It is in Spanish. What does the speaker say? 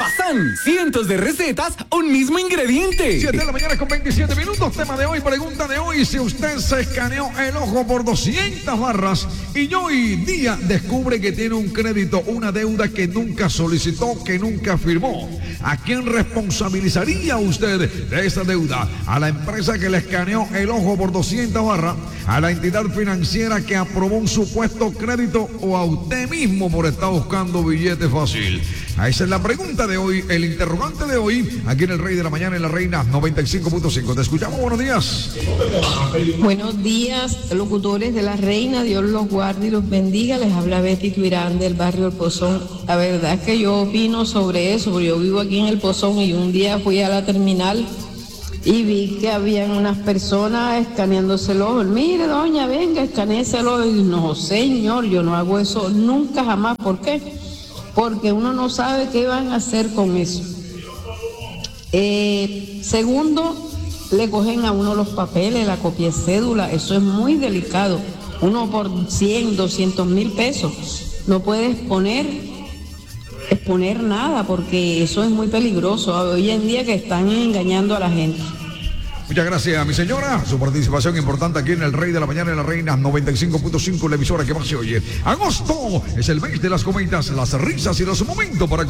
Bazán, cientos de recetas, un mismo ingrediente. 7 de la mañana con 27 minutos. Tema de hoy, pregunta de hoy. Si usted se escaneó el ojo por 200 barras y hoy día descubre que tiene un crédito, una deuda que nunca solicitó, que nunca firmó, ¿a quién responsabilizaría usted de esa deuda? ¿A la empresa que le escaneó el ojo por 200 barras? ¿A la entidad financiera que aprobó un supuesto crédito? ¿O a usted mismo por estar buscando billete fácil? Esa es la pregunta de hoy, el interrogante de hoy, aquí en el Rey de la Mañana, en la Reina 95.5. Te escuchamos, buenos días. Buenos días, locutores de la Reina, Dios los guarde y los bendiga. Les habla Betty Tuirán del barrio El Pozón. La verdad es que yo opino sobre eso, porque yo vivo aquí en El Pozón y un día fui a la terminal y vi que habían unas personas escaneándose el ojo. Mire, doña, venga, escanéeselo. Y no, señor, yo no hago eso nunca, jamás. ¿Por qué? Porque uno no sabe qué van a hacer con eso. Segundo, le cogen a uno los papeles, la copia de cédula, eso es muy delicado. Uno por 100, 200 mil pesos no puede exponer nada, porque eso es muy peligroso hoy en día, que están engañando a la gente. Muchas gracias, mi señora. Su participación importante aquí en el Rey de la Mañana, en la Reina 95.5, la emisora que más se oye. Agosto es el mes de las cometas, las risas y los momentos para